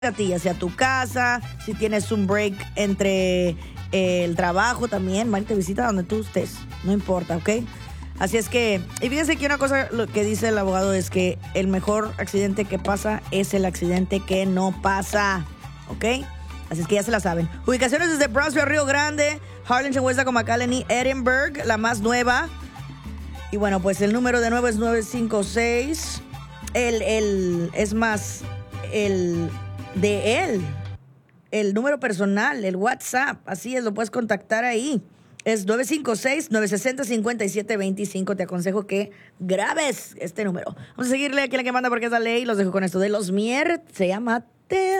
a ti, hacia tu casa, si tienes un break entre el trabajo también, van y te visita donde tú estés, no importa, ¿ok? Así es que, y fíjense que una cosa lo que dice el abogado es que el mejor accidente que pasa es el accidente que no pasa, ¿ok? Así es que ya se la saben. Ubicaciones desde Brownsville, Río Grande, Harlingen, West McAllen y Edinburgh, la más nueva. Y bueno, pues el número de nuevo es 956. Es más, el número personal, el WhatsApp, así es, lo puedes contactar ahí. Es 956-960-5725. Te aconsejo que grabes este número. Vamos a seguirle aquí en La Que Manda porque es la ley. Los dejo con esto de los Mier. Se llama